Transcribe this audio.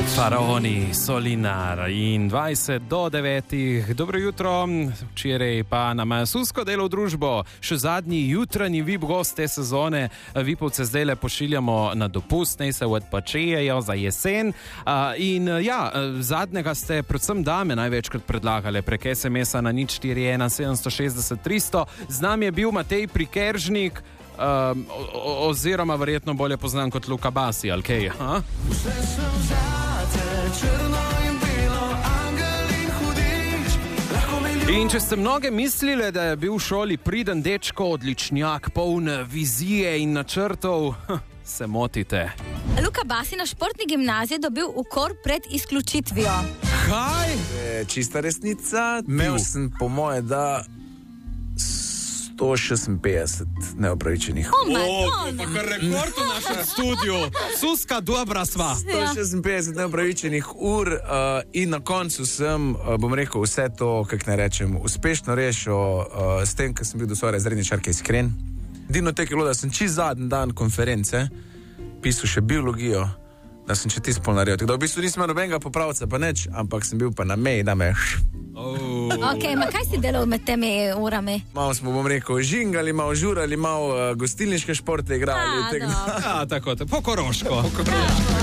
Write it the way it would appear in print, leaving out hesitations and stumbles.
Faraoni, Solinar in 20 do 9. Dobro jutro, včeraj pa nam je Susko delo v družbo. Še zadnji jutranji vip gost te sezone. Vipovce zdaj le pošiljamo na dopust, ne se odpočejejo za jesen. Zadnjega ste predvsem dame največkrat predlagali prek SMS-a na 041 760 300. Z nami je bil Matej Prikeržnik, oziroma verjetno bolje poznan kot Luka Basi, ali kaj? In če ste mnoge mislili, da je bil v šoli priden dečko, odličnjak, poln vizije in načrtov, se motite. Luka Basi na športni gimnaziji dobil ukor pred izključitvijo. Kaj? Čista resnica. Imel sem po moje, da 156 neopravičenih. To je pa kar rekord v našem studiu. Suska, dobra sva. 156 neopravičenih ur in na koncu sem, bom rekel, vse to, kako ne rečem, uspešno rešil s tem, ker sem bil do svoje razredničarke iskren. Edino tek je bilo, da sem čist zadnji dan konference pisal še biologijo, da sem še tisto naredil. Tako da v bistvu nisem nobenega popravca pa neč, ampak sem bil pa na meji, da me... Ok, ma kaj si delal med temi urami? Malo smo, bom rekel, žingali, malo žurali, malo gostilniške športe igrali. Tako, po koroško.